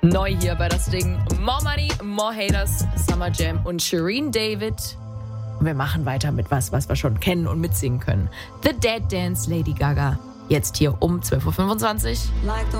Neu hier bei das Ding. More Money, More Haters, Summer Jam und Shireen David. Und wir machen weiter mit was wir schon kennen und mitsingen können. The Dead Dance, Lady Gaga. Jetzt hier um 12.25 Uhr.